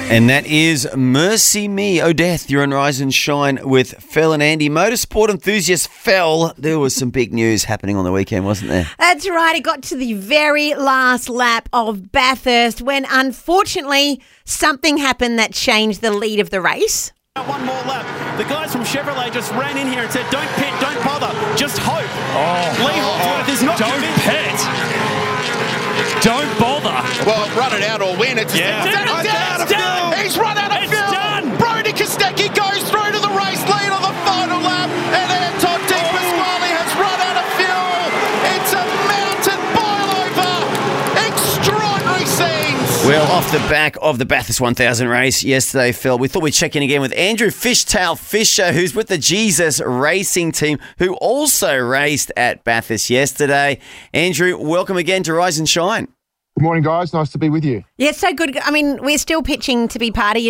And that is Mercy Me. Oh, Death, you're on Rise and Shine with Phil and Andy. Motorsport enthusiast Phil, there was some big news happening on the weekend, wasn't there? That's right. It got to the very last lap of Bathurst when, unfortunately, something happened that changed the lead of the race. One more lap. The guys from Chevrolet just ran in here and said, don't pit, don't bother, just hope. Lee Holdsworth is not convinced. Don't pit. Don't bother. Well, run it out or win. It's Yeah. it's It's done. He's run out of It's fuel. done. Brody Kostecki goes through to the race lead on the final lap, and Anton Di Pasquale has run out of fuel. It's a mountain boil-over. Extraordinary scenes. Well, off the back of the Bathurst 1000 race yesterday, Phil, we thought we'd check in again with Andrew Fishtail Fisher, who's with the Jesus Racing team, who also raced at Bathurst yesterday. Andrew, welcome again to Rise and Shine. Good morning, guys. Nice to be with you. Yeah, so good. I mean, we're still pitching to be part of your